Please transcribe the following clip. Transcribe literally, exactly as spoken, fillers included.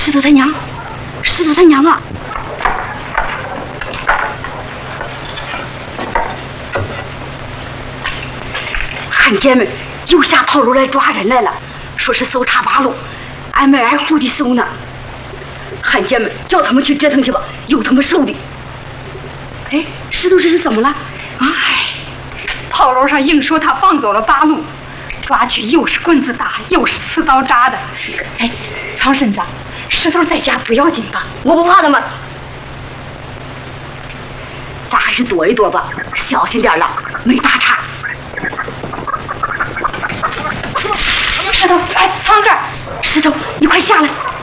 石头他娘，石头他娘啊！汉奸们又下炮楼来抓人来了，说是搜查八路，挨门挨户的搜呢。汉奸们叫他们去折腾去吧，有他们受的。哎，石头这是怎么了？啊， 哎，炮楼上硬说他放走了八路，抓去又是棍子打，又是刺刀扎的。哎，曹婶子，石头在家不要紧吧？ 我不怕他们，咱还是躲一躲吧，小心点了，没大差。石头，哎，藏这儿！石头，你快下来！